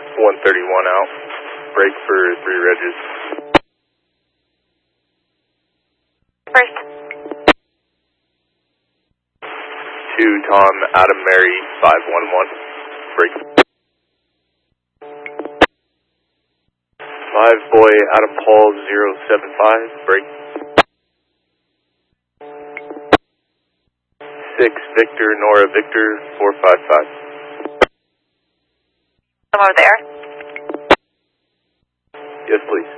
131 out. Break for 3 Regis. First. 2 Tom, Adam Mary, 511. Break. 5 Boy, Adam Paul, 075. Break. 6 Victor, Nora Victor, 455. Come over there. Yes, please.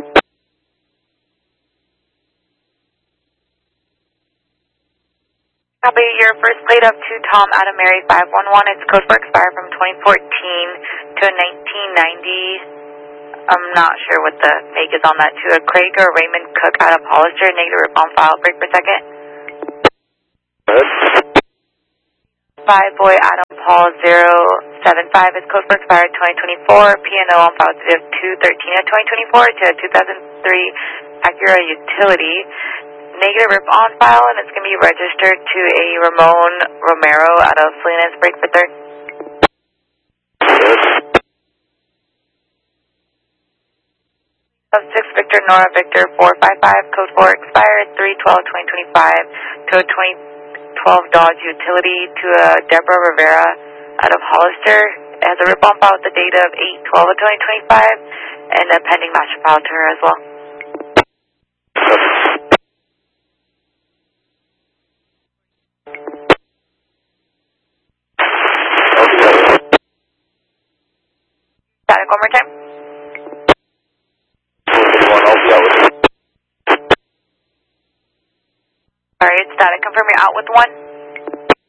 Copy your first plate up to Tom, Adam Mary, 511. It's code for expire from 2014 to a 1990. I'm not sure what the make is on that. To a Craig or Raymond Cook out of Hollister. Negative rip on file. Break per second. Go ahead. 5 Boy Adam Paul 075 is code for expired 2024. P&O on file to 213 of 2024 to a 2003 Acura Utility. Negative rip on file, and it's going to be registered to a Ramon Romero out of Salinas. Break for third. Of 6 Victor Nora Victor 455 code 4 expired 3/12/2025 to a 2012 Dodge Utility to a Deborah Rivera out of Hollister. It has a rip on file with the date of 8/12/2025 and a pending master file to her as well. Static one more time. I'll be out with you. Sorry, it's static. Confirm you're out with 1.